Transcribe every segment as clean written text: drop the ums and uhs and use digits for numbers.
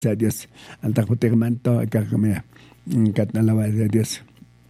a Dios. Alta Jotegmanto, acá me catalaba de Dios.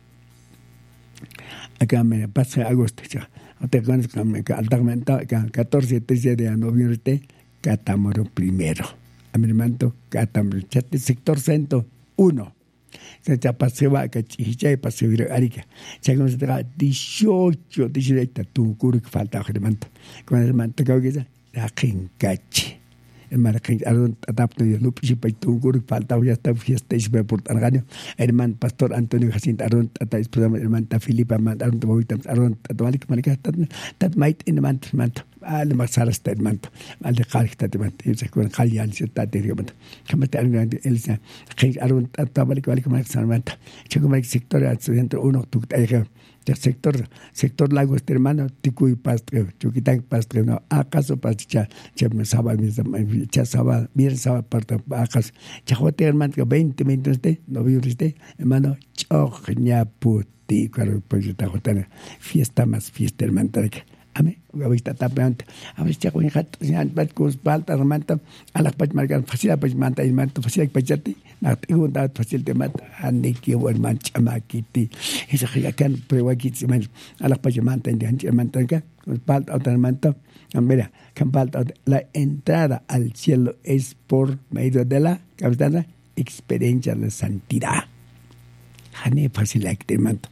Acá me pasa agosto, ya. Te conozco, altamente, 14 de noviembre, Catamoro primero. A mi hermano, Catamoro, sector 101. Se pasaba que chicha y pasaba arica. Se considera 18 tu curo que falta hermano. Con el hermano que haga la quincache. Hermano que adapta y lupi si para tu curo que falta ya está fiesta y se por argaño. Hermano pastor Antonio Jacinto Aron ata hermano Filipa Aron Bovitam Aron Atwalik Malika tat mait in man manto. Al masara sta manto. Al de calista de manto. Se con calian se sta de manto. Como te Elsa que Aron Atwalik Malik Manto. Chico Malik sector centro 1 tu del sector Lagos de hermano Ticuy Pastre, Chuquitán Pastre, no, acaso Pasticha, me saba, bien saba, parte acas, Chajote hermano, 20 minutos de noviembre, hermano, Chogña Puti, claro, pues yo te fiesta más fiesta, hermano, Ame, ahorita tapeante. A ver, chaco, hija, sean batcos, balta, romanta, a las pach marcan, fácil, pues manta, y manto, fácil, pachati, na, tengo un dato fácil de mata, aniki, buen mancha, maquiti, esa que can, prueba aquí, a las pach manta, en de manta, balta, otra manta, mira, can balta, la entrada al cielo es por medio de la, capitana, experiencia de santidad. Hane, fácil, like, de manto.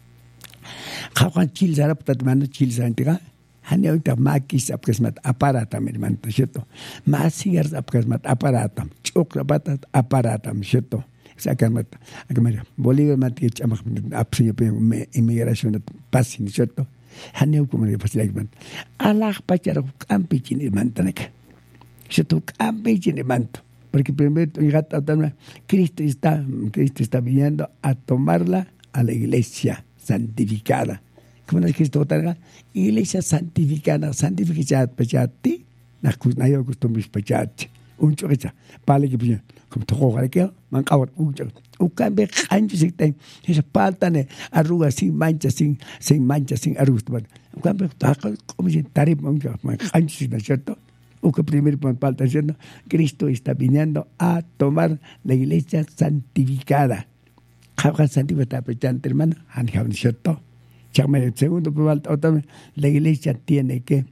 Kawan chil sarap tatmano chil santiga. Hanya uta makis apkasmat aparatam hermano, ¿cierto? Masigar apkasmat aparatam, chokrapatat aparatam, ¿cierto? Sacamat, akamara. Bolivia mati chamak apsiya pe inmigración pasin, ¿cierto? Hanya como le pasa like man. Allah pacharo campichin hermano tanaka. ¿Cierto? Campichin hermano. Porque primero Cristo está viniendo a tomarla a la iglesia santificada. ¿Cómo es que esto está? Iglesia santificada, santificada, pachati, na yo costumbres pachati. Un choquecha, pale que pilla, como toco que man cawat un cambio ancho se tem, esa paltane arrugas sin manchas, sin arrugas. Un cambio como si tarif man ancho, ¿no es cierto? Que primero por falta diciendo Cristo está viniendo a tomar la iglesia santificada. Jaja santificada pechante hermano, han cierto. El segundo por falta la iglesia tiene que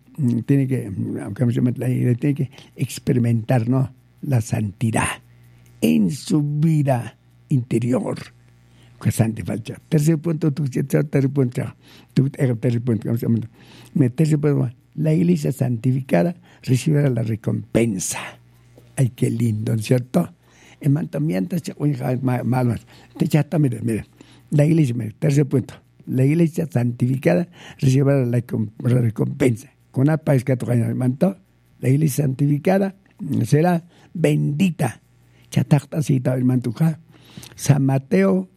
experimentar, ¿no?, la santidad en su vida interior. Que santi falta. Tercer punto, tercer punto, la iglesia santificada recibirá la recompensa. Ay, qué lindo, ¿cierto? El mandamiento es mal. Mira, la iglesia, tercer punto, la iglesia santificada recibirá la recompensa. Con una país que toca el manto, la iglesia santificada será bendita. Chatakta cita el mantuja. San Mateo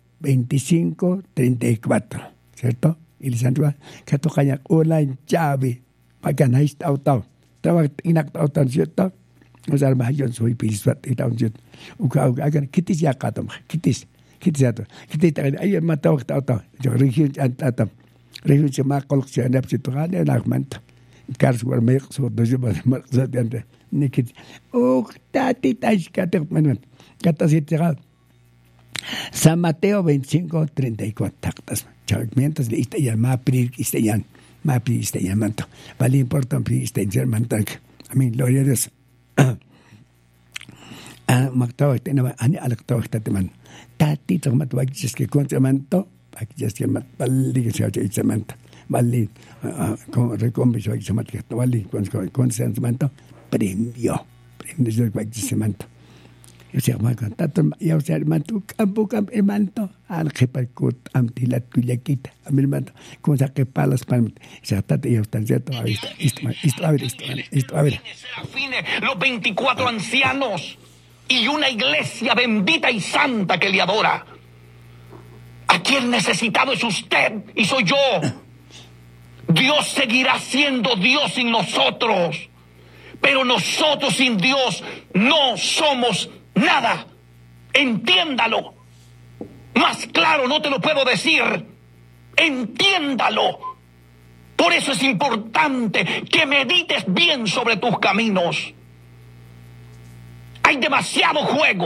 25:34, ¿cierto? Iglesia santificada que toca una llave. Pagana ist auto. Trabaja inacto, ¿cierto? O sea, yo soy piliswat y tal, ¿cierto? Hagan kitis ya katam, kitis ay matao auto. Yo región antatam. Región se ma colección de psitugan en agmanta. Cars were make so de yo de nikit. Tati tashkate manuel. Kata sitira. San Mateo 25:34 tactas. Mientras le está ya ma pri istayan. Mapi está llamando. Vale, importante está llamando. A mí, gloria a Dios. Mactao está en alactao está teman. Tati, tomat, vaquillas que con manto, vaquillas que mat, vale, que se hace llamando. Vale, con recompensa, vale, con se manto, premio de vaquillas manto. Yo sé, yo sé, manto, campo, manto, al que parcut, amtilat, cuyaquita, a mi manto, como saque palas, palmas, se atate y están cierto, a ver. Los 24 ancianos y una iglesia bendita y santa que le adora. Aquí el necesitado es usted y soy yo. Dios seguirá siendo Dios sin nosotros, pero nosotros sin Dios no somos nada. Entiéndalo. Más claro no te lo puedo decir. Entiéndalo. Por eso es importante que medites bien sobre tus caminos. Hay demasiado juego,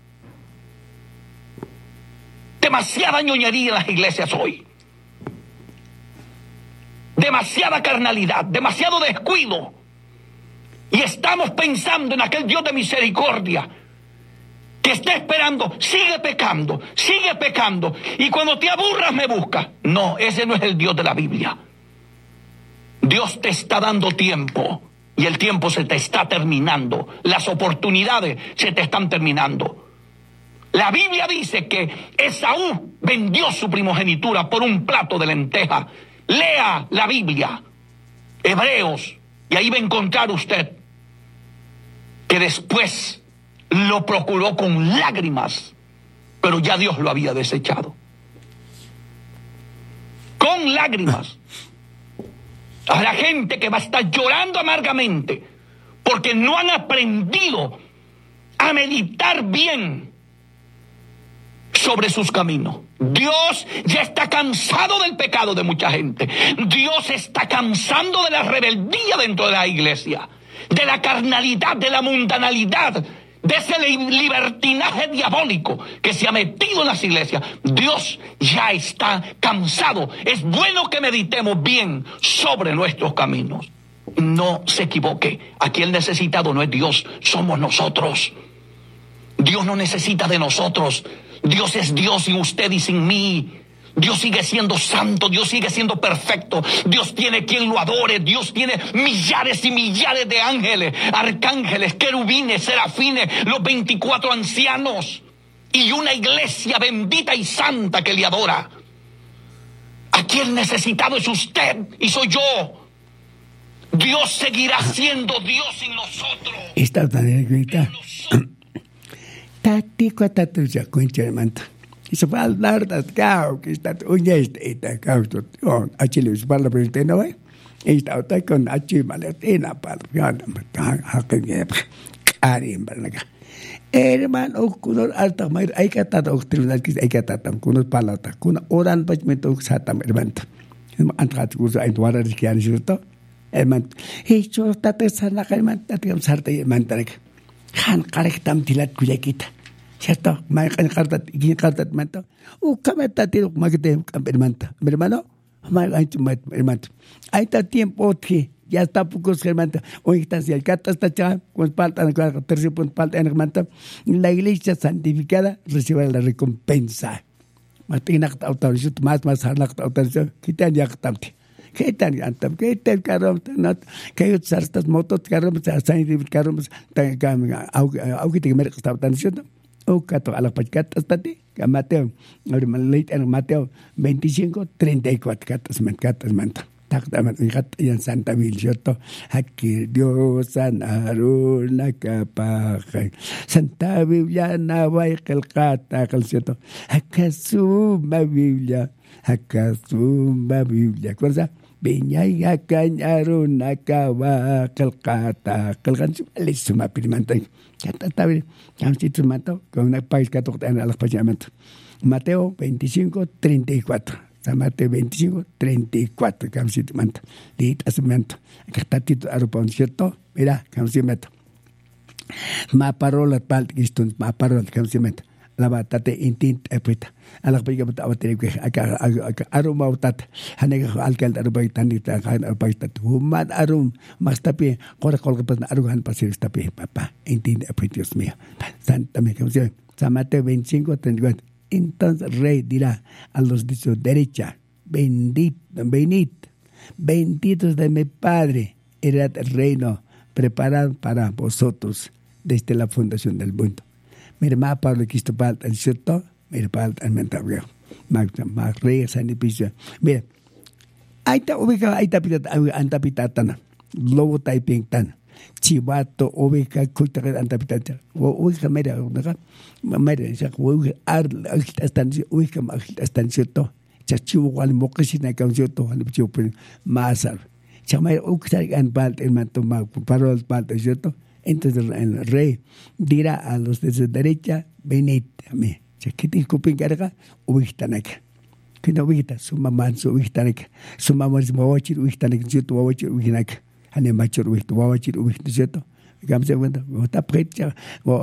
demasiada ñoñería en las iglesias hoy, demasiada carnalidad, demasiado descuido. Y estamos pensando en aquel Dios de misericordia que está esperando, sigue pecando, y cuando te aburras me buscas. No, ese no es el Dios de la Biblia. Dios te está dando tiempo y el tiempo se te está terminando. Las oportunidades se te están terminando. La Biblia dice que Esaú vendió su primogenitura por un plato de lenteja. Lea la Biblia, Hebreos, y ahí va a encontrar usted que después lo procuró con lágrimas, pero ya Dios lo había desechado. Con lágrimas. Habrá gente que va a estar llorando amargamente porque no han aprendido a meditar bien sobre sus caminos. Dios ya está cansado del pecado de mucha gente. Dios está cansando de la rebeldía dentro de la iglesia, de la carnalidad, de la mundanalidad, de ese libertinaje diabólico que se ha metido en las iglesias. Dios ya está cansado. Es bueno que meditemos bien sobre nuestros caminos. No se equivoque. Aquí el necesitado no es Dios, somos nosotros. Dios no necesita de nosotros. Dios es Dios sin usted y sin mí. Dios sigue siendo santo, Dios sigue siendo perfecto. Dios tiene quien lo adore. Dios tiene millares y millares de ángeles, arcángeles, querubines, serafines, los 24 ancianos y una iglesia bendita y santa que le adora. Aquí el necesitado es usted y soy yo. Dios seguirá siendo Dios sin nosotros. Esta manera Tati cuatatu ya cuenta de manta. Y se va a hablar de cao que está esta cao to achile se parla por no eh. Esta otra con achi malatina para ya haken karim balaga. Hermano kunor alta mai hay que estar doctrina que hay que estar kunor palata kun oran pues me to satam hermano. Antrat kurso ein duara de que han justo. Hermano. Hey yo tate sana hermano tate sarta hermano. Han karektam tilat kuyakita. ¿Cierto? Makan kartat, igin kartat manto. Kameta tiro magte hermano. Hermano, hermano. Ahí está tiempo que ya está pocos hermano. Hoy está si el cata está cha, con falta en tercer punto falta en hermano. La iglesia santificada recibe la recompensa. Matina autorizado más harnak autorizado. Quitan ya tamti. Ketan antam ketan karom not kayut sarstas motot karom sain karom augite mer estaba tan cierto o cato a la pachcat hasta ti Mateo leit en Mateo 25:34 catas manta takdaman ihat yan Santa Viljoto aquí Dios sanaron la capa Santa Biblia na vai kelkata cierto acaso la Biblia cosa Binyaya kanyaron nakawa kalkata kalkan suma pirimantay kata tabi kamsi tumato con una país que toca en las pachamentos Mateo 25:34 Mateo 25:34 kamsi tumato dit asumento katati arupon cierto mira kamsi meto ma parola pal gistun ma parola kamsi meto la batate intint epita ala pega bata awateri ke arum autat hanega alcalde arbay tanita kan arbay tat humat arum mas tapi kora kol pas aruhan pasir tapi papa intint epitios mía santa me que Mateo 25:34 entonces rey dirá a los de su derecha benditos de mi padre era el reino preparado para vosotros desde la fundación del mundo. Mira, más Pablo Cristobal, el cierto, mira, Pablo, el mental, más reyes, mira, ahí está, ubica, ahí está, antapitatan, lobo typing tan, chivato, ubica, cuita, antapitatan, ubica, mira, están cierto, chachivo, cual mocasina, que un cierto, al chivo, más, chamay, ubica, en Pablo, el manto, Pablo, el Pablo, cierto. Entonces el rey dirá a los de su derecha, venid a mí. ¿Qué te escupen carga? Ubístanek. ¿Qué no ubísta? Su mamá, su ubístanek. Su mamá es mawachir, ubístanek, ¿cierto? Mawachir, ubístanek. Hane machor, ubístanek, mawachir, ubístanek, ¿cierto? Digamos de cuenta, está precha, o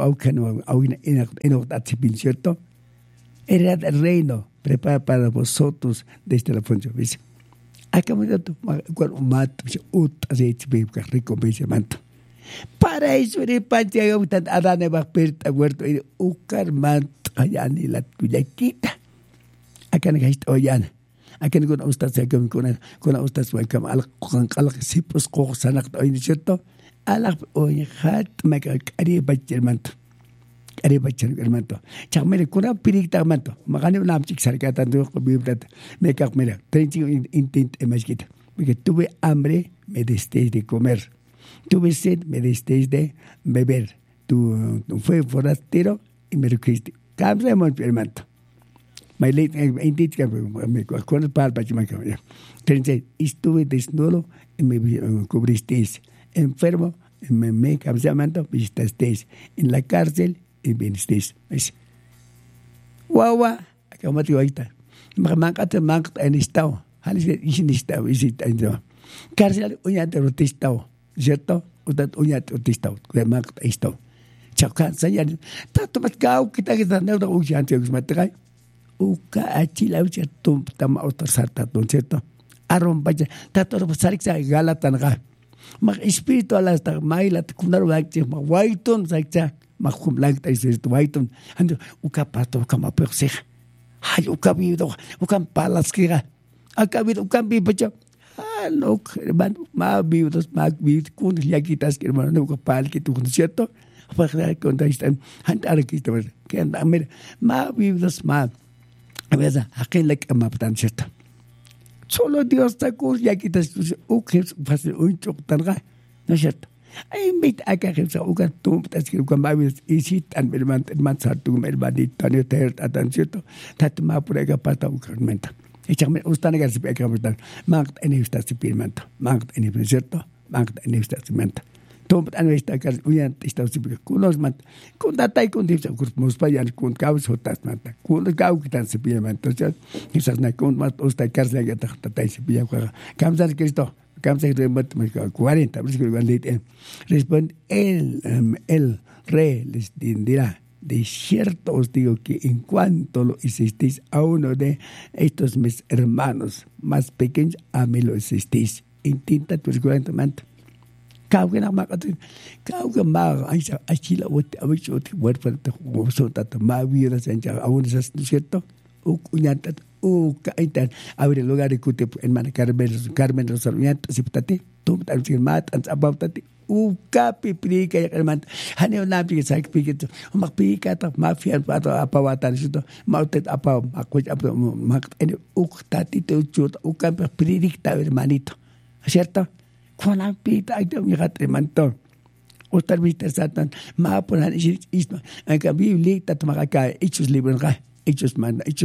¿cierto? Era el reino preparado para vosotros desde la fuente. ¿Ves? Acá me da tu mato, rico, manto. Para eso era pancha, Adán va a perder huerto y ucar manto, allá ni la cuyaquita. Acá no hay oyana. Acá no con usted se con usted se con al sipos cosanak hoy cierto. Alak oye hat me cari bachel manto. Cari bachel el manto. Chamere kuna pirikta manto. Magane nam chik sarkata do bibrat. Me cak mira. Tengo intint emasquita. Porque tuve hambre, me destes de comer. Tuve sed, me destes de beber. Tu fue forastero y me requiste. Cambiamos el manto. My late indeed con el palpa chimaca. Estuve desnudo y me cubristeis. Enfermo, me cambiamento, visitasteis. En la cárcel y vinisteis. Guau, acá me digo ahí está. Mancate en estado. Halis en estado, cárcel, uñate rotistado. ¿Cierto? Usted uñate rotistado. Que mancate estado. Chacan, señor. Tanto más cao que está que está neutra uñate, que me trae. Uka achila ucha tum tama otor sarta don cierto arom baja tator sarik sa galatan ga mag espiritu ala sta maila kunar wakti ma waiton sakcha makhum lagta isirt waiton and uka pato kama perse hay uka bido uka palas kira aka bido uka bi bacha no hermano ma bidos mag bid kun yakitas hermano uka pal que tu cierto para contar están andar que anda mira ma bidos ma a veces aquel que me aptan cierto solo Dios está con ya que te uques fácil un chotarga no es cierto ay mit acá que se ucan tú te que con babis y si tan man sartu el bandito no te atan cierto tatma por acá pata ucarmenta echame ustan que se acá verdad mag en esta experimento mag en el cierto mag en esta experimento tom an esta que uyan esta super kunos man con data y con divisa kurmos payan con caus hotas mata con cau que tan se pide entonces quizás na con más esta cárcel ya ta se pide camsar que esto camsar de 40 responde el rey les dirá de cierto os digo que en cuanto lo hicisteis a uno de estos mis hermanos más pequeños a mí lo hicisteis en tinta tu 40 manto kau que nak makan kau que mar aisa achila wote abicho te huerfan te wosota te mavira senja aún esas cierto uñata kaitan abre lugar de cute en man Carmen Rosalvianta siptate tu tan firmat an abautate kapi prika ya herman haneo nabi sa pikito makpika ta mafia pato apawatan sito mautet apa makuj apa mak ene uktati te uchut ukampa prikta hermanito cierto con la pita hay un gato usted viste satan ma poner isma en que biblia tatmaka hechos libros hechos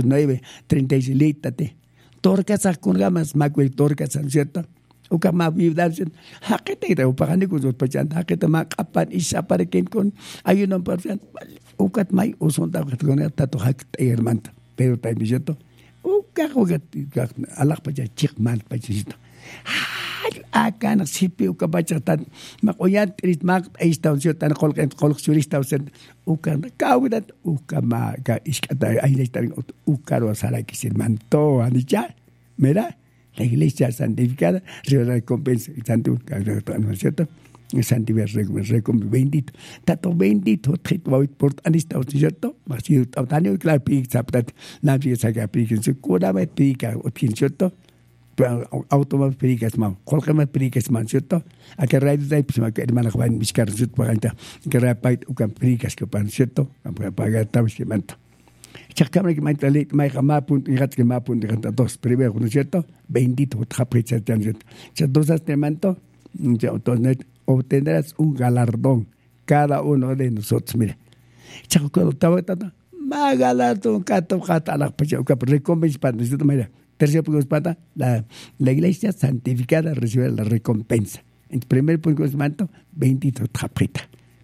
9:36 lítate torcas con gamas macuel torcas cierto o kama biblia hakete de opagani con los pachan hakete ma kapan isa para quien con ayuno perfecto ukat mai usonta con tato hakte hermano pero también cierto o kagogat Allah pacha chikman pachito acá en sipio que bachatan makoyat rit mak estación tan coleccionista ukan kaudat ukama ka iskata ahí están ukaro sala que se manto anilla mira la iglesia santificada se recompensa santo ¿no es cierto? Santificado bendito tato bendito por anista cierto más tanio claro pizza prat nadie saca pizza se cura me pica o cierto automas pericas man colcama pericas man cierto a que raíz de pues que hermana Juan buscar cierto para que rapid ucan pericas que pan cierto para pagar tablecimiento chacama que mai jama punto gat que ma punto gat dos primero ¿no es cierto? Bendito traprecha tan cierto dos astemanto entonces obtendrás un galardón cada uno de nosotros mira chaco tabata ma galardón cato la pecha que recompensa para nosotros mira. Tercer punto espata, la iglesia santificada recibe la recompensa. En primer punto manto, bendito trapreta.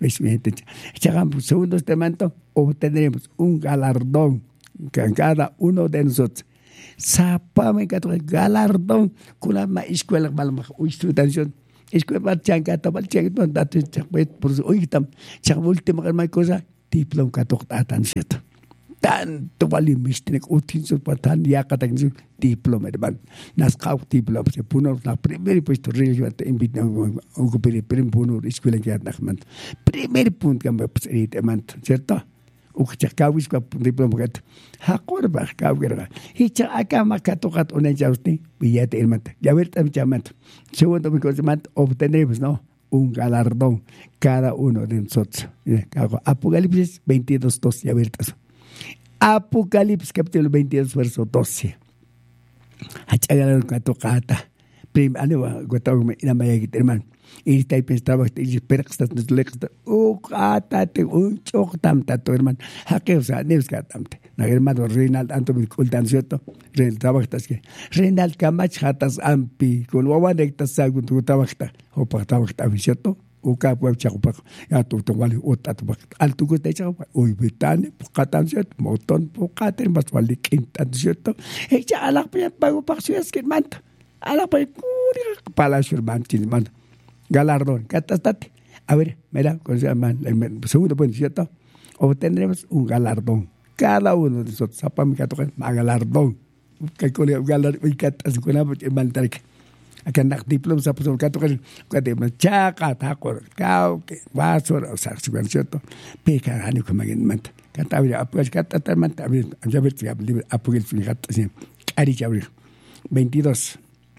Segundo manto, obtendremos un galardón cada uno de nosotros. Sapame galardón con la escuela malma institución Es que va chanca tabal chanca dato chapet por hoy tam chak última cosa diploma katokatan cierto. Tanto vale mistnek utin so patan ya katan diploma hermano. Nas kau diploma se puno na primer puesto relevio te invita a ocupar el puno escuela que nachman. Primer punto que me pues ¿cierto? Ukchakawis ka diploma kat hakorba kawgerga hicha aka makatokat onenjausti billete hermano ya ver tam chamant segundo mi cosa obtenemos no un galardón cada uno de nosotros. Apocalipsis 22:2 ya ver eso. Apocalipsis capítulo 22 verso 12 hachagan katokata prim alewa gotawme ina mayagit hermano. Y está ahí pensaba que espera que estás lejos. Cátate un choctam tato hermano. Jaque o sea, neves catamte. Na hermano Reinald Anto mi cultan cierto. Reinald trabajas que Reinald Camach hatas ampi con wawan rectas sagun tu trabajas. O para trabajar cierto. O ka puedo chacupa. Ya tu wali o tato al tu gusta chacupa. Uy bitane pocatan cierto. Montón pocaten más wali quintan cierto. Echa a la pago para su es que manta. A la pago para su hermano hermano. Galardón, catastate. A ver, mira, con segundo punto, ¿cierto? Obtendremos un galardón. Cada uno de nosotros, zapam catocan, galardón. Que con el galardón, y catas con la mantarca. Acá en la diploma, zapam catocan, que chaca, taco, cao, que vasora, o sea, ¿cierto? Peca, año que me manta. Cantabria, pues, catata, manta, a ver, ya ver, apoyar el gato, así, caricha, 22.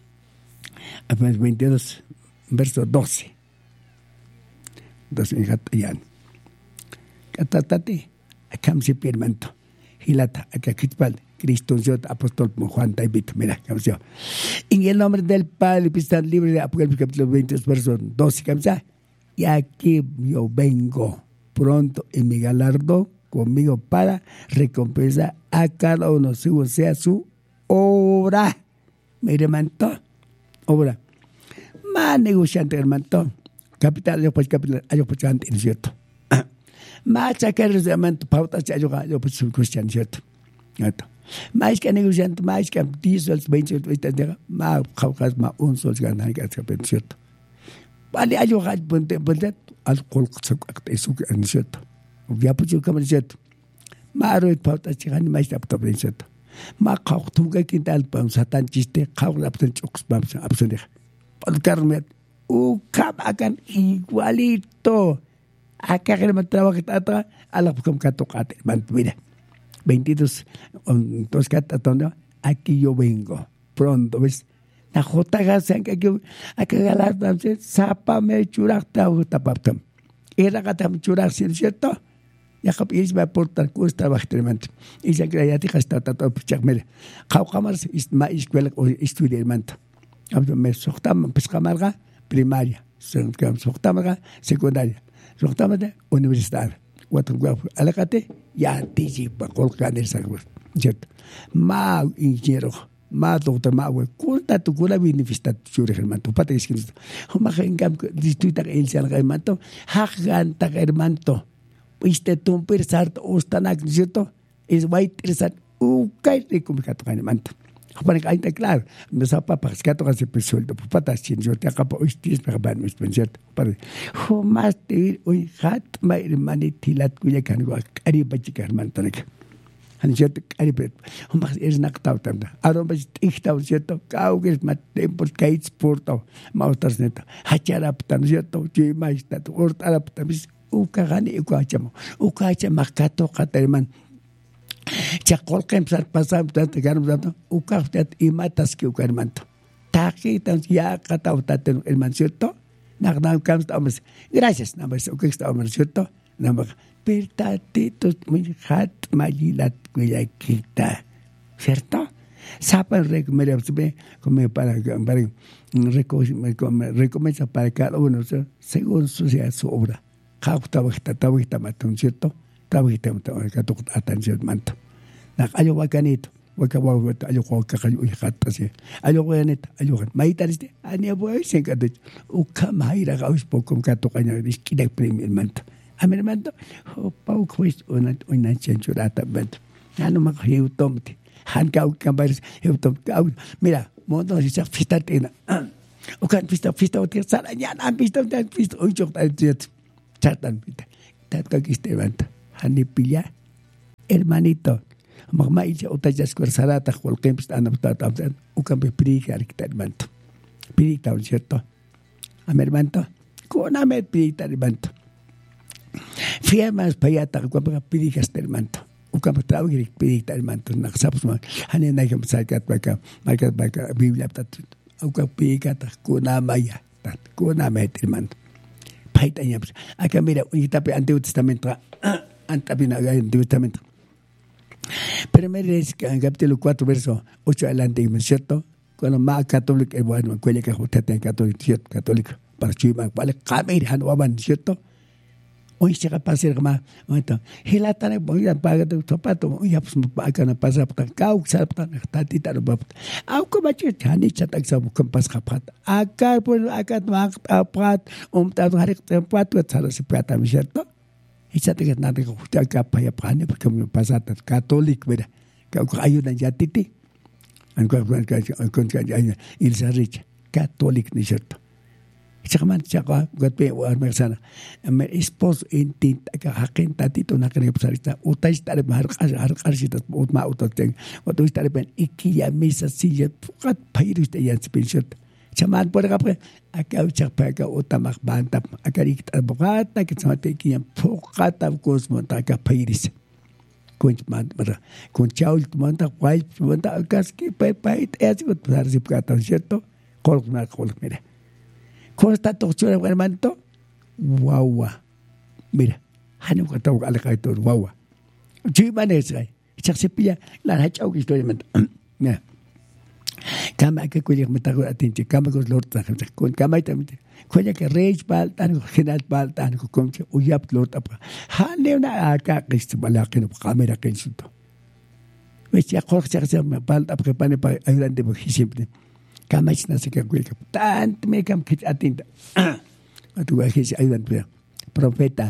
Apenas 22. Verso 12. 12 en Hatayan. Catatate, acá se piermanto. Hilata, acá Kitpal, Cristo, apóstol Juan David. Mira, cambió. En el nombre del Padre, está libre de Apocalipsis capítulo 22, verso 12. Cambió. Y aquí yo vengo pronto en mi galardón conmigo para recompensar a cada uno según sea su obra. Mire, manto, obra. Más negociante hermano, capital yo pues antes, ¿no es cierto? Más sacarles de hermano, pautas yo pues soy cristiano, ¿cierto? Más que negociante, más que 10 soles, 20 soles, más caucas, más un sol ganan, ¿cierto? Vale, yo al colco, ¿no es cierto? Ya pues yo como, ¿cierto? Más roit pautas, llegan más de apto, ¿cierto? Más cauc, tú que quintal, para un satán chiste, cauc, la apto, vamos a absorber. Carmen, akan igualito. Acá que me trabaja tata, a la como catocate, mira. 22, entonces catatono, aquí yo vengo, pronto, ¿ves? La jota gasan que aquí galar, zapa me churak tapaptam. Era gatam churak, ¿cierto? Ya capis me aportan cuesta bajtermente. Y se crea ya te gasta tato, chakmele. Kaukamars is ma escuela o estudiante. Me soxtam pescamarga primaria, soxtamarga secundaria, soxtamarga universidad. Guatanguap alacate ya tiji pa colcan el sagro. ¿Cierto? Ma ingeniero, ma doctor, ma we, culta tu cura beneficia tu hermano, tu padre es que no engam distrita el hermano, hagan ta hermano. Este tumper sart ostanak, ¿cierto? Es white sart ukay de como hermano. Para que está claro, no sabe para que todo se sueldo, pues para si yo te acabo estis para van mis pensamientos. Para más te hoy hat mai hermano tilat cuya can go ari bachica hermano tanek. Han cierto ari bet. Más es nactao también. Ahora pues está cierto, cau que es más tiempo que es porto, más neta. Hacharap tan cierto, que más está hortarap también. Ukagani ukachama kato hermano. Chakol que empezar pasar tanto ganando ucaftet y matas que ucarmanto taque tan ya catautate el mancierto nagdam camstamos gracias nada más que estamos cierto nada más pertatitos muy hat mayilat guyaquita cierto sapan recomendarse como para recomienza para cada uno según su obra cauta bajita matón cierto tabita atención manto. Na ayo wakanito, wakawa ayo kwakayo ihatase. Ayo wanet, ayo maitariste, ania boy senkade. Ukamaira gaus poco kato kanya diskida premio manto. Amer manto, pau kwist una chenchurata manto. Ano makhiu tomte. Han kau kambaris hiu tom. Mira, modo si se fitatena. O kan fiesta o tierra sarañan han visto hoy yo chatan tatka kistevanta hanipilla hermanito magma illa utayas kuersarata holkemps anaptata o kan pirika arkitarmanto pirita un cierto a mi hermano con a mi pirita hermano firmas payata cuando pirikas hermano o kan trabajar pirita hermano naksapos man hanen ay kamsakat baka biblia tat o kan pirika kuna maya kuna met hermano paita yams acá mira un tape Antiguo Testamento Antiguo Testamento Primero es capítulo 4 verso 8 adelante ¿cierto? Cuando más católico bueno cuál que usted es católico para chima vale camir han waban ¿cierto? Hoy se va a pasar más momento hilatan voy a pagar tu zapato ya pues acá no pasa por cau salta tatita no va au como chani chatak sa con pas kapat acá por acá mak apat ta hari tempat tu sala si plata ¿cierto? Y se te que nada que usted acá para pane porque me pasa católico mira que ayudan ya titi con Ilsa Rich católico ¿no es cierto? Chaman chaka gatpe armersana me esposo intent ka hakin tatito na kanya pasarita utais tare har qarsita utma utateng utais tare ben ikiya misa siya pukat pairus te yan spinshot chaman por kapre aka uchapa ka utamak banta akarik abogata ke chamate kiyan pukat ab kosmonta ka pairis kunchman bara kunchaul monta kwai monta kaski pait es gut pasar pukata cierto kolkna mira ¿cómo está tu hermano? Guagua. Mira, hanu kataw alakaito guagua. Chimanesay. Chaksipilla la hachau que estoy mente. Mira. Kama que cuya me tago atinche, kama con lord con kama también. Cuya que rage baltan, general baltan, con que uyap lord apa. Hanu na aka que balakin kamera que insulto. Ves ya jorge se me balta porque pane para ayudante porque siempre. Kamais na sika kuilka tant me kam kit atinta atu his ayudan profeta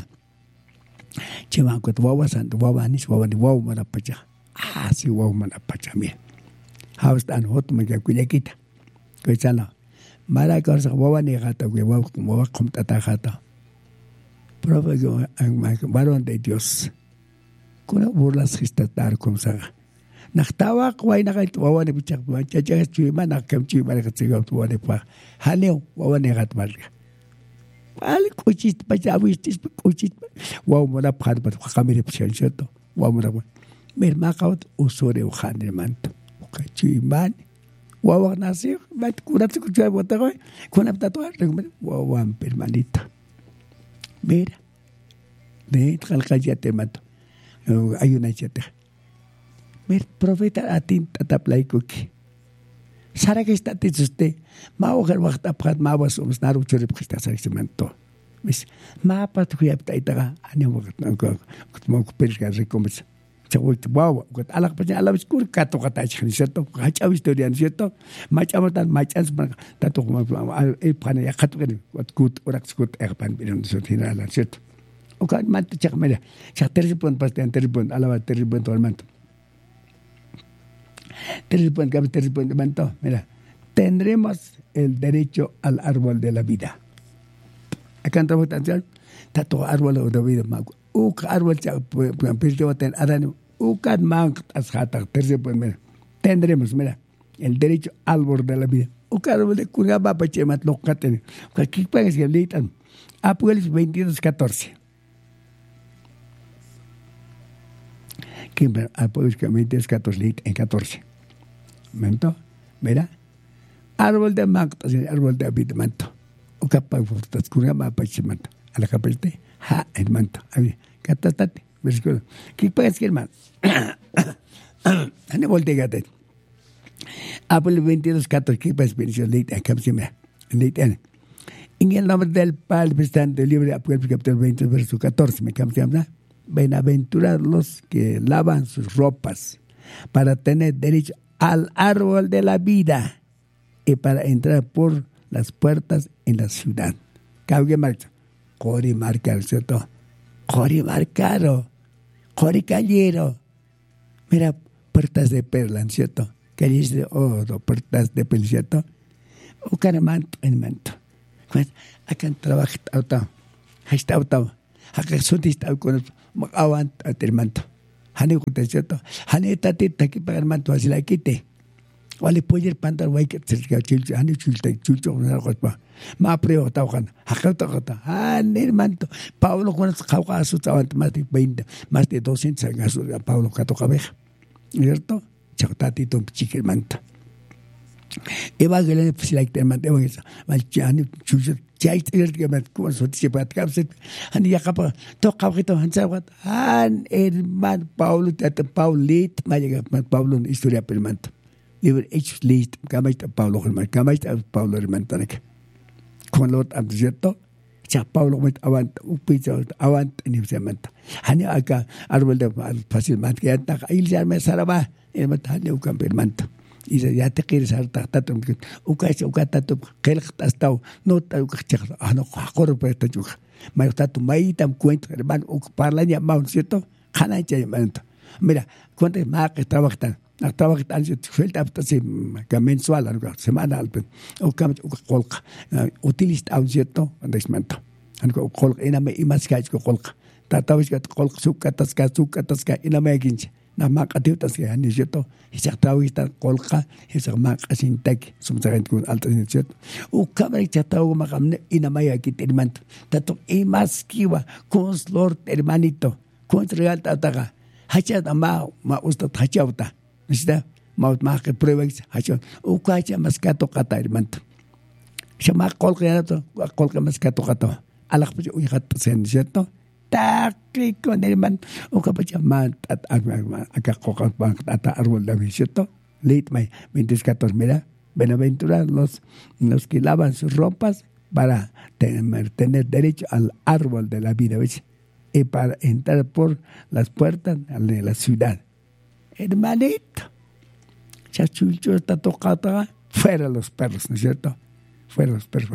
chema ko wawa san wawa ni wawa mana pacha si wawa mana pacha mi haus dan hot me ka kuilekita ko sana mara ko sa wawa ni gata ko wawa komta ta gata profeta ang varón de Dios kuna burlas gistatar como saga naktawa kway na kay wawa ni bichak chacha chuma nakam chuma ka tsigaw tuwane pa haneo wawa ni gatmal al kuchit pa jawistis kuchit wawa mo na phad pa kamere psel cheto wawa mo na mer makaut usore u khanre manto ka chuma wawa nasi mat kurat ku chwa bota ko kuna pta to wawa permanita mira de khalqajate manto ayuna chete Mer profeta atin tataplay kuki. Sara que está tisuste. Ma ogar wakta prat ma was naru chore pista sarixmanto. Mis ma pat kuyap taita ani wakat ko mo kupelga recomes. Chawit wow, got alak pa alabis kur kato katach cierto. Hacha historia cierto. Machamatan machans tato e pana ya kato ken wat gut orak skut erpan bin so tinala cierto. O kan mat chakmela. Chateripon pasten teripon alaba teripon tormento. Mira, tendremos el derecho al árbol de la vida. Acá entramos atención, tato árbol de la vida, uk árbol tendremos, mira, el derecho al árbol de la vida. Uk árbol de Kuraba Pachemat Locaten, aquí pueden ser litan. Apocalipsis 22:14. Que Apocalipsis 22:14 en 14. ¿Mento? Mira, árbol de manto, árbol de vida manto. O capaz frutas Kuraba Pachemat. A la capelte, ha en manto. Ahí, catastate, versículo. ¿Qué puede ser, hermano? Ane volteate. Apocalipsis 22:14, ¿qué puede ser? Leite, acá se me. Leite, en el nombre del Padre, están del libro de Apocalipsis capítulo 20, verso 14, me cambia. Bienaventurados los que lavan sus ropas para tener derecho al árbol de la vida y para entrar por las puertas en la ciudad. Caugue marcha. Cori marcar, ¿cierto? Cori marcaro. Cori callero. Mira, puertas de perla, ¿cierto? Calles de oro, puertas de perla, ¿cierto? Ukana manto en manto. Pues akan trabajo auto. Hasta auto. Haka sutista con awan el manto. Hani kutesito. Hani tati taki para el manto así la quite. Wale puyer pantar way que cerca chilcho. Hani chulcho una cosa. Ma preo taukan. Haka taukan. Hani el manto. Pablo con el cauca su tawan más de 20, más de 200 años Pablo Cato Cabeja. ¿Cierto? Chautatito chique el manto. Eva Gelen like el manto. Mal chani chulcho. Chait el manto como su tipa capset. Hani ya capa. Toca quito hansa wat. Han el man Pablo tata Paulit. Malega Pablo historia pel manto. Liber hechos list. Camait Pablo Germán. Camait Pablo Germán tanek. Con lo abierto. Ya Pablo met avant upito avant en el cemento. Hani acá árbol de fácilmente que ata il ya me saraba el matale u camperamento. Y ya te quieres harta tato ukata hasta no ta ukachar no corpo esta yuja. Ma tato maitam cuento hermano parla ya maun cierto. Kana ya momento. Mira, cuánto más que trabajan. Trabajan suelta hasta mensual algo semanal o colca utiliza un cierto desmento algo colca en me más que colca tatawis que colca sucatasca en me quince na macatio tasca ni cierto y se tatawis colca y se macasin tec sumsagent con alto cierto o cámara chatao macamne en me aquí termento tato y más kiwa con lord hermanito con real tataga hacha ma usta hachauta. Está maut más que pruebas hacen ucacha más cato cata hermano llama colgado más cato a la pues un gato cierto taqui con hermano ucacha más acá coca ata árbol de cierto late may 24 mira bienaventuran los que lavan sus ropas para tener derecho al árbol de la vida, ¿ves? Y para entrar por las puertas de la ciudad. Hermanito, Chachulcho está tocado fuera los perros, ¿no es cierto? Fuera los perros,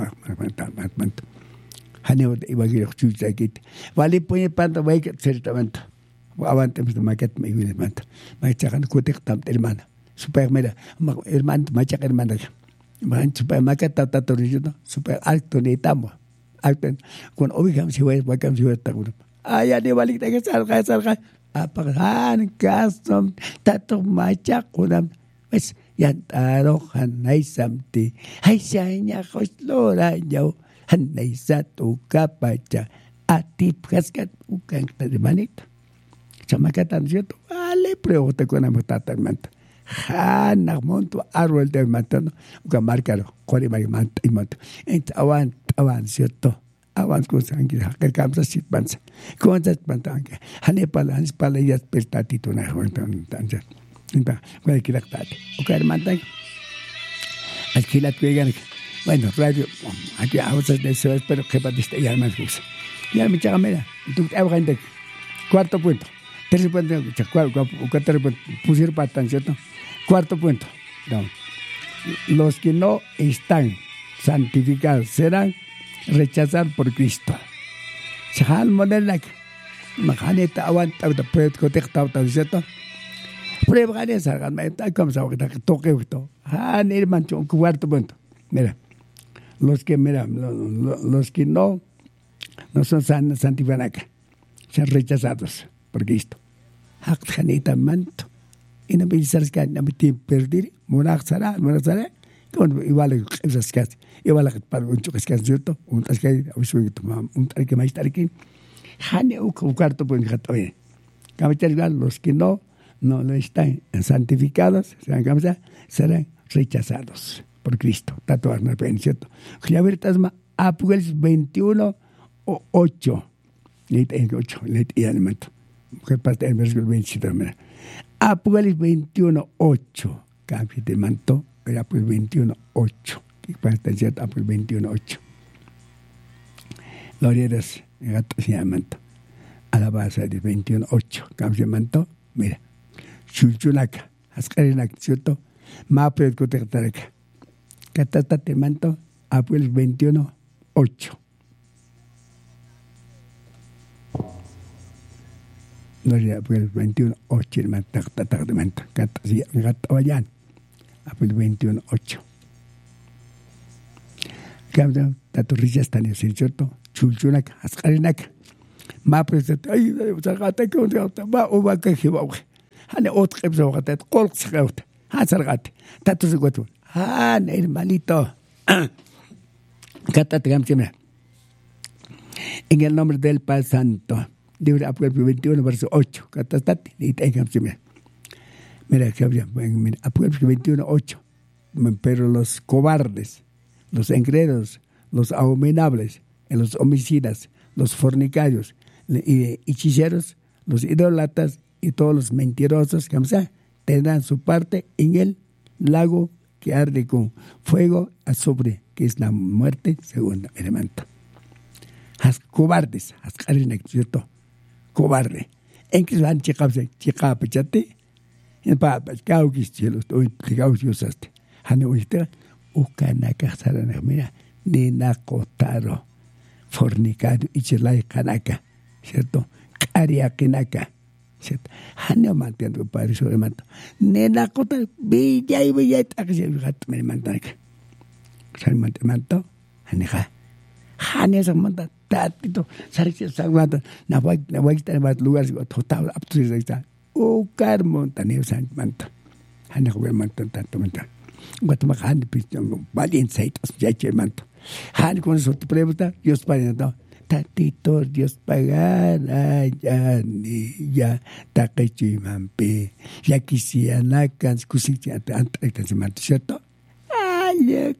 Haneo iba a ir a chucha aquí. Vale, pone panta, voy a ciertamente. Avantemos de maquet, me viene manta. Me echan cutek tam hermana. Super, mira, hermano, machaca hermana. Man, super maquet, tatatorito, super alto, ni tamo. Alto, con obligam si voy a si voy a estar. Ay, ya ni vale que salga. Apagan kastom tato macha kunam es yantaro hanay samti hay siya koslora yaw hanay sa tukapacha atip kaskat ukang tadimanito chamakatan cierto vale pregunta con la matata manta hanak monto árbol de mantano uka marcaro kori may manta imanto ent awan cierto awan ko sangi hakal kamsa sitbansa kuantas pantanga hanepala ya pertatito na tanja enta cuál kiraktate okay hermano alquilat vegan bueno radio aquí a veces de eso espero que para este ya más gusta ya me chaga mira tú abgante cuarto punto tercer punto cuatro pusieron patan cierto cuarto punto no. Los que no están santificados serán rechazados por Cristo. Sahal modelak makaneta aguanta de prueba que te está cierto prueba gané salgan me está como se que toque esto ni mancho cuarto punto mira los que no son santificados son rechazados por Cristo hakhanita manto y no pensar que no me tiene perder morar con igual esas cosas igual para un choque que es cierto un tal que más estar aquí hane un cuarto por gato los que no están santificados serán rechazados por Cristo tatuar no es cierto ya vertas Apocalipsis 21:8 leite 8 leite elemento que parte del versículo 27 mira Apocalipsis 21:8 cambio de manto Apocalipsis 21:8 que parte cierto Apocalipsis 21:8 gloria a Dios gato se llama a la base de 21:8 cambio de manto mira chulchulaka ascarinak cierto mape cotetareka catata manto Apocalipsis 21:8 gloria Apocalipsis 21:8 el manto catata cata si gato vayan Apocalipsis 21:8 Cambio, taturrillas tan cierto, chulchunac, ascarinac. Ma pues, ay, sargata que va o va que va. Hane otro que se va a tener colx out. Ha sargate. Tatu se cuatro. Ah, hermanito. Cátate, mira. En el nombre del Padre Santo. Libro Apocalipsis 21, verso 8. Cátate, y tengan, mira, Apocalipsis 21, 8. Pero los cobardes, los engredos, los abominables, los homicidas, los fornicarios, hechiceros, los idólatras y todos los mentirosos, tendrán su parte en el lago que arde con fuego azufre, que es la muerte segunda elemento. Has cobardes, has carinek, ¿cierto? Cobarde. En que van chicapechate, en papas, caukis, chielos, usaste. Hane uiste, ukanaka sarana, mira, nena cotaro, fornicario, ichelay kanaka, ¿cierto? Cariakinaka, ¿cierto? Hane mantiendo padre sobre manto. Nena cotaro, billa y billa, me mantanaka. San manto, haneja. Hane san manta, tatito, sarix sagmanta, na voy a estar en lugares total, absolutamente. Ukar montaneo san manta. Hane juega manto, tanto manta. Guatemala, Hane, valiente, ya che manto. Hane con eso te pregunta, Dios paga, tatito, Dios pagará, ya, ni ya, taquechimampe, ya quisiera nacan, cusitia, antes manto, ¿cierto? Ay,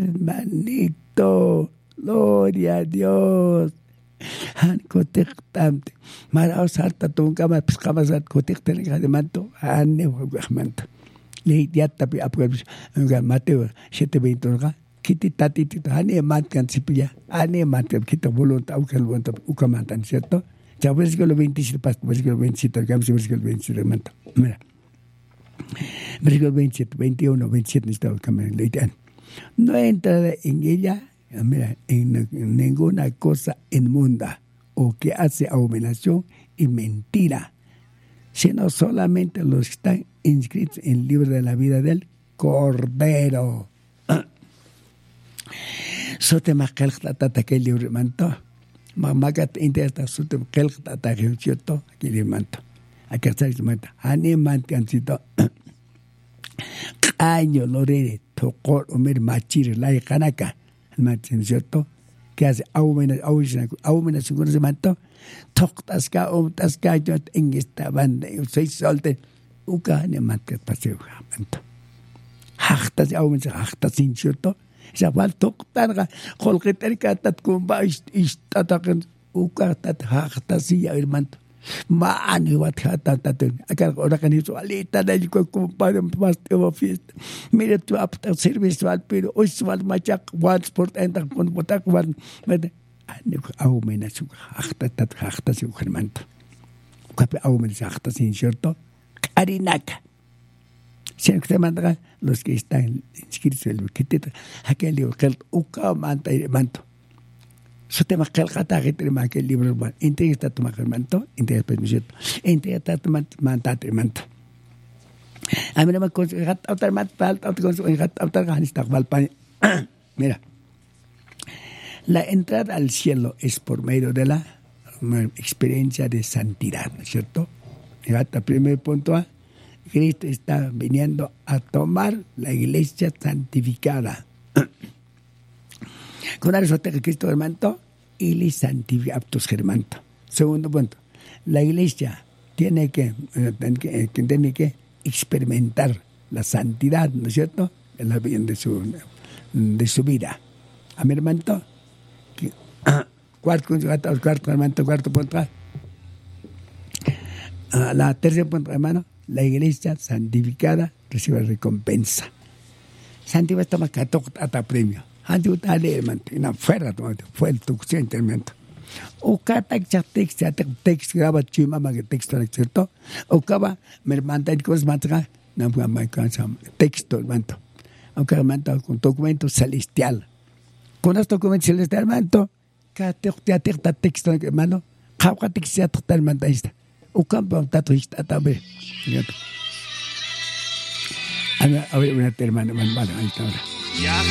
hermanito, gloria a Dios. Hane contactante, maraos harta tunca, pues camasat contactante de manto, Hane, manto. Le ya tapi Apocalipsis Mateo 7:21 kiti tatito ane matkan sipia ane matkan kita voluntad ukamantan, ¿cierto? Ya versículo 27 versículo 27 versículo 27 manta. Mira. Versículo 27, 21, 27 está leían. No entrará en ella, mira, en ninguna cosa inmunda o que hace abominación y mentira, sino solamente los que están inscritos en el libro de la vida del Cordero. Sote makal tata que libro manto. Mamagat intesta sote makal tata que cierto que libro manto. Aquí está el manto. Ani mantiancito. Año lorere tocor omer machir la canaka. Mantin cierto que hace abominación con ese manto. Toctasca yo en esta banda. Yo soy solte. Uka ne matkat paseo manto. Hachtas abominación hachtas sin cierto. Sabal toctarga colgeterca tat kumba istatakan uka tat hachtas y hermanto. Maani wat hatatatun. Acá ahora que hizo alita de yo compadre más de fiesta. Mira tu apta servicio al pero hoy se va al machak one sport enda con botak one. Au mena su hachtas y hermanto. Cape au mena hachtas sin cierto. Carinaka. Si se manda los que están inscritos en el kitita, aquel libro que uka manta y manto. Su tema que el gata que tenemos aquel libro, integra está tu manto, integra permiso, integra está tu manta y manto. A mí no me consigo gata otra manta, falta otra consigo gata otra ganista valpaña. Mira, la entrada al cielo es por medio de la experiencia de santidad, ¿no es cierto? Gata, primer punto A. Cristo está viniendo a tomar la iglesia santificada. Con eso que Cristo hermanto y le santifica aptos germanto. Segundo punto, la iglesia tiene que experimentar la santidad, ¿no es cierto? De su vida. A mi hermanto, cuarto hermanto, cuarto punto. La tercer punto, hermano. La iglesia santificada recibe recompensa. Santificada toma 14 hasta premio. Santificada hermano, una fuera fue el tuxente hermano. O cada texto graba chimama que texto no es cierto. O cada me manda el cosas mantra no me cansa texto hermano. Aunque hermano con documento celestial. Con este documento celestial hermano, cada texto hermano, cada texto hermano está. O campo tato está también. A ver, una hermana, ahí está ahora. Ya